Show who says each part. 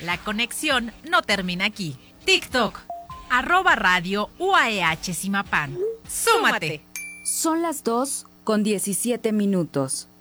Speaker 1: La conexión no termina aquí. TikTok, @Radio UAEH Zimapán. ¡Súmate!
Speaker 2: Son las 2:17.